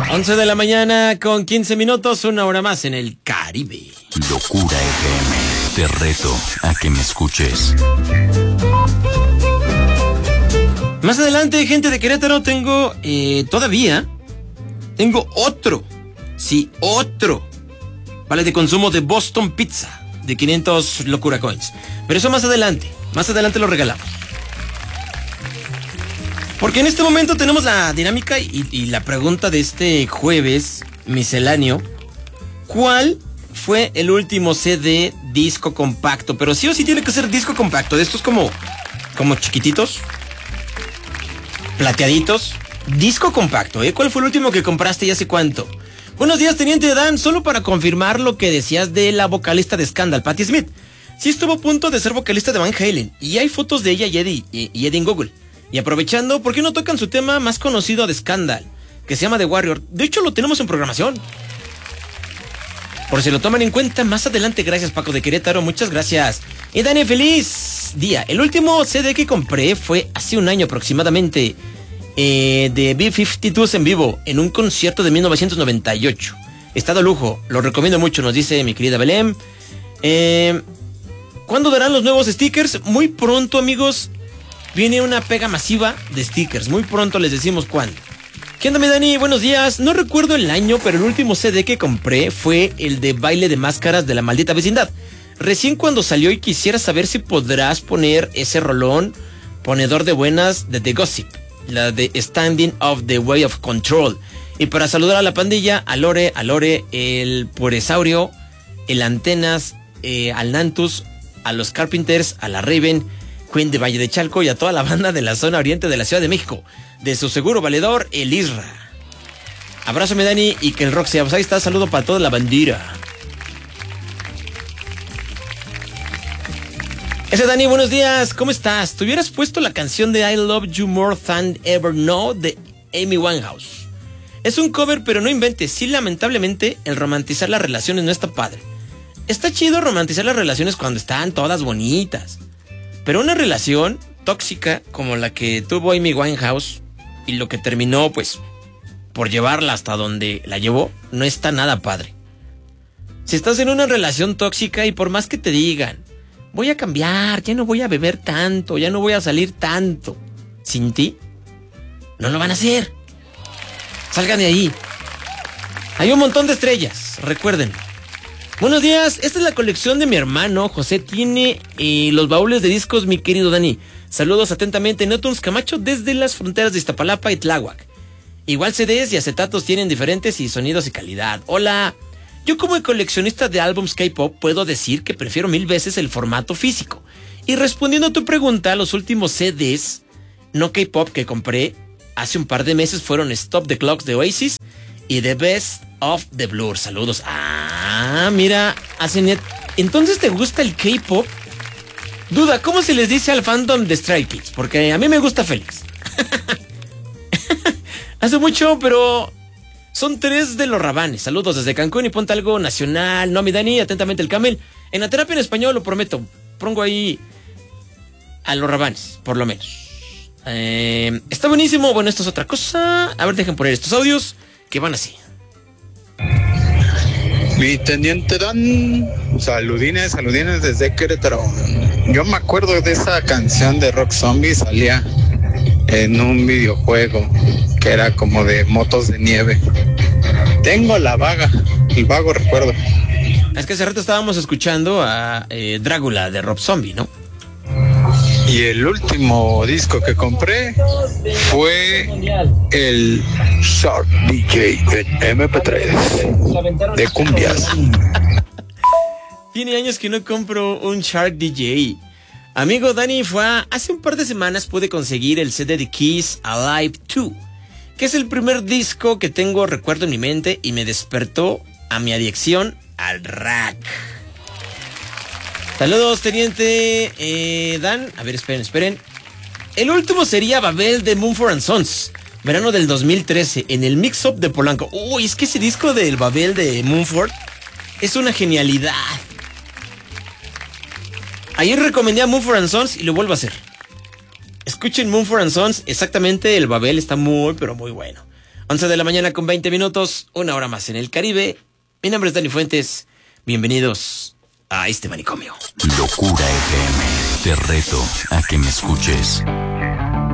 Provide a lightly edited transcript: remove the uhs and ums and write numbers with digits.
11 de la mañana con 15 minutos, una hora más en el Caribe. Locura FM, te reto a que me escuches. Más adelante, gente de Querétaro, tengo otro vale de consumo de Boston Pizza de 500 Locura Coins. Pero eso más adelante lo regalamos. Porque en este momento tenemos la dinámica y la pregunta de este jueves misceláneo. ¿Cuál fue el último CD disco compacto? Pero sí o sí tiene que ser disco compacto, de estos como chiquititos, plateaditos. Disco compacto, ¿eh? ¿Cuál fue el último que compraste y hace cuánto? Buenos días, Teniente Dan. Solo para confirmar lo que decías de la vocalista de Scandal, Patti Smith. Sí estuvo a punto de ser vocalista de Van Halen. Y hay fotos de ella y Eddie en Google. Y aprovechando, ¿por qué no tocan su tema más conocido de Scandal? Que se llama The Warrior. De hecho, lo tenemos en programación. Por si lo toman en cuenta más adelante. Gracias, Paco de Querétaro. Muchas gracias. Y Dani, feliz día. El último CD que compré fue hace un año aproximadamente. De B-52s en vivo. En un concierto de 1998. Estado lujo. Lo recomiendo mucho, nos dice mi querida Belén. ¿Cuándo darán los nuevos stickers? Muy pronto, amigos. Viene una pega masiva de stickers. Muy pronto les decimos cuándo. ¿Qué onda, mi Dani? Buenos días. No recuerdo el año, pero el último CD que compré fue el de Baile de Máscaras de La Maldita Vecindad. Recién cuando salió y quisiera saber si podrás poner ese rolón ponedor de buenas de The Gossip. La de Standing of the Way of Control. Y para saludar a la pandilla, a Lore, el Puresaurio, el Antenas, al Nantus, a los Carpenters, a la Raven, Queen de Valle de Chalco y a toda la banda de la zona oriente de la Ciudad de México. De su seguro valedor, el Isra. Abrazo, mi Dani, y que el rock sea. Pues ahí está, saludo para toda la bandera. Ese Dani, buenos días, ¿cómo estás? ¿Te hubieras puesto la canción de I Love You More Than Ever Know de Amy Winehouse? Es un cover, pero no inventes. Sí, lamentablemente, el romantizar las relaciones no está padre. Está chido romantizar las relaciones cuando están todas bonitas. Pero una relación tóxica como la que tuvo Amy Winehouse y lo que terminó, pues, por llevarla hasta donde la llevó, no está nada padre. Si estás en una relación tóxica y por más que te digan, voy a cambiar, ya no voy a beber tanto, ya no voy a salir tanto, sin ti, no lo van a hacer. Salgan de ahí. Hay un montón de estrellas, recuerden. Buenos días, esta es la colección de mi hermano. José tiene los baúles de discos, mi querido Dani. Saludos atentamente, Notuns Camacho, desde las fronteras de Iztapalapa y Tláhuac. Igual CDs y acetatos tienen diferentes y sonidos y calidad. Hola, yo como coleccionista de álbums K-pop puedo decir que prefiero 1000 veces el formato físico. Y respondiendo a tu pregunta, los últimos CDs no K-pop que compré hace un par de meses fueron Stop the Clocks de Oasis y The Best of the Blur. Saludos. Mira, Asenet, ¿entonces te gusta el K-pop? Duda, ¿cómo se les dice al fandom de Stray Kids? Porque a mí me gusta Félix. Hace mucho, pero son 3 de los Rabanes. Saludos desde Cancún y ponte algo nacional. No, mi Dani, atentamente el Camel. En la terapia en español, lo prometo, pongo ahí a los Rabanes, por lo menos. Está buenísimo. Bueno, esto es otra cosa. A ver, dejen poner estos audios que van así. Mi teniente Dan, saludines desde Querétaro. Yo me acuerdo de esa canción de Rock Zombie, salía en un videojuego que era como de motos de nieve. Tengo el vago recuerdo. Es que hace rato estábamos escuchando a Drácula de Rob Zombie, ¿no? Y el último disco que compré fue el Shark DJ en MP3 de cumbias. Tiene años que no compro un Shark DJ. Amigo Dani, hace un par de semanas pude conseguir el CD de Kiss Alive 2, que es el primer disco que tengo recuerdo en mi mente y me despertó a mi adicción al rock. Saludos, teniente Dan. A ver, esperen. El último sería Babel de Mumford & Sons, verano del 2013, en el mix-up de Polanco. Uy, es que ese disco del Babel de Mumford es una genialidad. Ayer recomendé a Mumford & Sons y lo vuelvo a hacer. Escuchen Mumford & Sons, exactamente, el Babel está muy, pero muy bueno. 11 de la mañana con 20 minutos, una hora más en el Caribe. Mi nombre es Dani Fuentes. Bienvenidos a este manicomio. Locura FM. Te reto a que me escuches.